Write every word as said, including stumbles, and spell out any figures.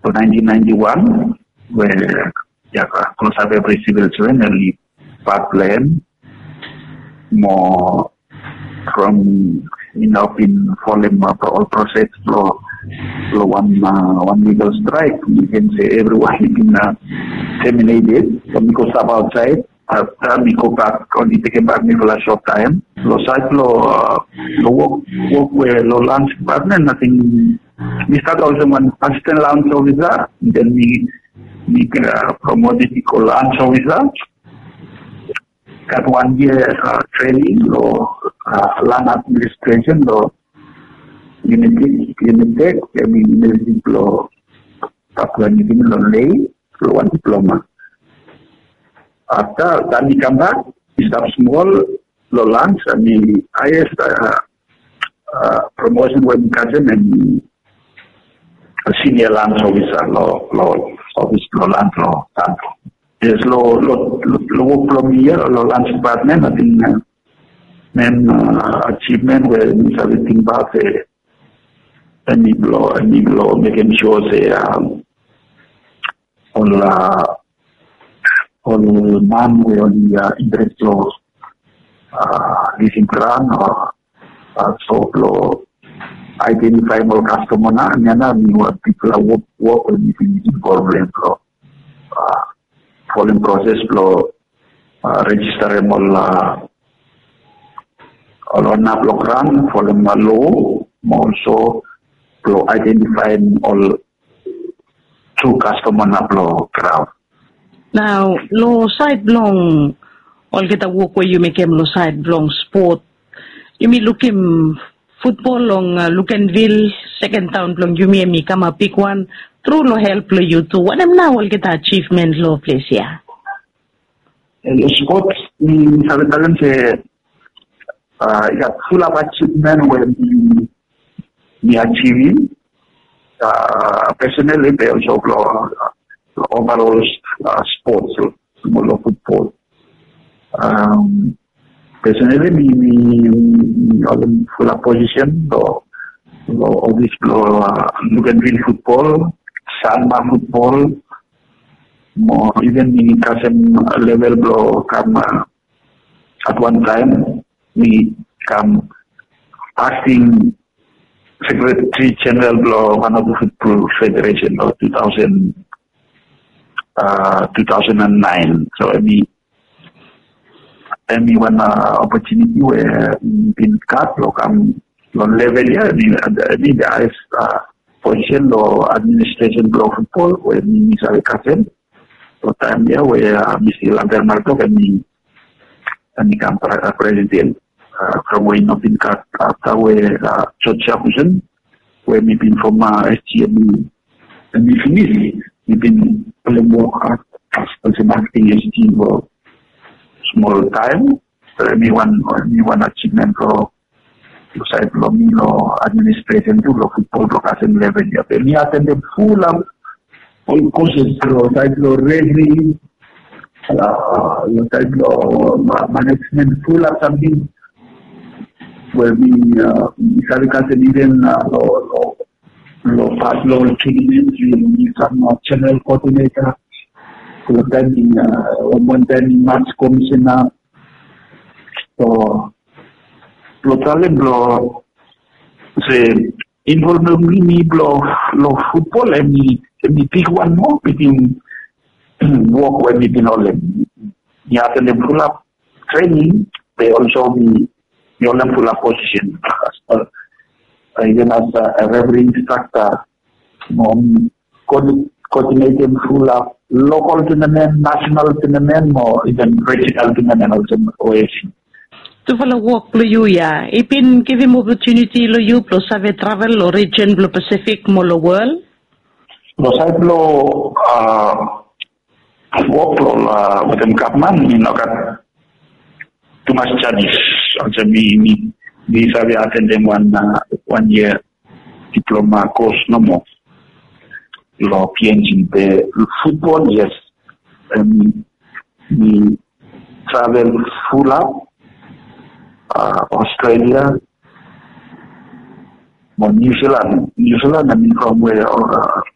to nineteen ninety-one, where yeah, close up every civil servant early part plan more from you know in following up all process flow flow one uh, one legal strike. You can say everyone in uh, terminated. So we go step outside. After we go back on the take back me for a short time. Lo side lo uh, lo work work where lo lunch partner nothing. We start also one assistant lunch officer. Then we we uh, promoted to call lunch officer. Got one year uh, training lo uh, land administration lo unit unit kami university lo pakuan ini lo lay lo one diploma. After that we come back, we start small, low lunch, and the highest uh, uh, promotion when cousin and a senior lunch officer, low, low, office, low lunch, low, yes, low, low, low, low, year, low lunch department, I think, uh, then uh, achievement where we started thinking about the, any blow, any blow, making sure they, um, all, uh, all man we only uh, interest law uh, leasing plan or uh, so law identify more customer na nyana ni what people are work work with anything involved in law uh, following process law uh, register all uh, all on upload following law also law identify all two customer na law crowd. Now, lo side long, all get a walk where you make him lo side long sport. You may look him football long uh, Lucanville, second town long, you may me come a pick one, through lo help lo you too. What am now all get achievement lo place here? The sports, we have a talent, uh, got full of achievement when we, we achieving, uh, personally, they also uh, overall uh, sports, small football. Um, personally, we we are in full position. So, so obviously, uh, Luganville football, Salma football, more even in Kasem level, bro, come uh, at one time we come acting Secretary General, bro, one of the football federation, of two thousand. Uh, two thousand nine. So any any one uh, opportunity where been cut or come on level here, any the highest uh, position or administration blow football where we are captain. So time here where uh, Mister Lander Marto can be and become uh, president uh, from where not been cut after where uh, George Jefferson where we been from uh, S G M and we finished. We've been playing more hard as a marketing agency for small time. So any one, any one achievement for side for me, no administration to the football broadcasting level. Yeah, we attended full of all courses, so side for referee, uh, side for management, full of something where we, uh, we started even, uh, lo, lo past law tournaments, we need some uh, channel coordinator, so then in uh, one then match commissioner. So, lo talent lo say involvement me lo lo football and me me pick one more between work when we been all them. You have to full up training. They also be you all full up position. Even as a referee instructor, um, coordinating full of local tournament, national tournament, or even regional tournament also O A C. To follow work lo you ya, ipin give him opportunity lo you plus have travel lo region lo Pacific mo lo world. Lo side lo uh work lo uh with them Kapman, you know got too much studies. Also me me. We have attended one uh, one year diploma course no more. Law P N G the football yes. Um, we travel full up uh, Australia, or New Zealand. New Zealand I mean from where or uh,